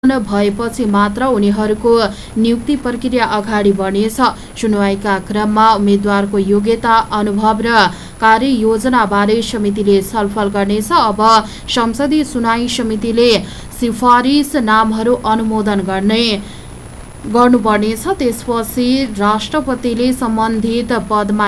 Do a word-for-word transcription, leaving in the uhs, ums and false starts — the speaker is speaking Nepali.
पूर्ण भएपछि मात्र उनीहरूको नियुक्ति प्रक्रिया अगाडि बढ्नेछ। सुनवाईका क्रममा उम्मेद्वारको योग्यता, अनुभव र कार्ययोजनाबारे समितिले छलफल गर्नेछ। अब संसदीय सुनवाई समितिले सिफारिस नामहरू अनुमोदन गर्ने गर्नुपर्नेछ। त्यसपछि राष्ट्रपतिले सम्बन्धित पदमा